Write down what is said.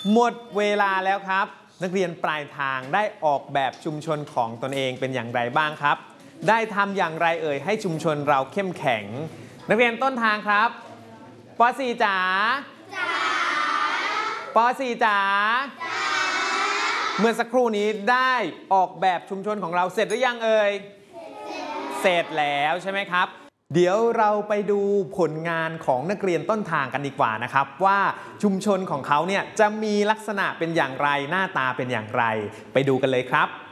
หมดเวลาแล้วครับนักเรียนปลายทางได้ออกแบบชุมชนของตนเองเป็นอย่างไรบ้างครับได้ทำอย่างไรเอ่ยให้ชุมชนเราเข้มแข็งนักเรียนต้นทางครับป .4 จ๋าป .4 จ๋าเมื่อสักครู่นี้ได้ออกแบบชุมชนของเราเสร็จหรือยังเอ่ยเสร็จแล้วใช่ไหมครับเดี๋ยวเราไปดูผลงานของนักเรียนต้นทางกันดีกว่านะครับว่าชุมชนของเขาเนี่ยจะมีลักษณะเป็นอย่างไรหน้าตาเป็นอย่างไรไปดูกันเลยครับ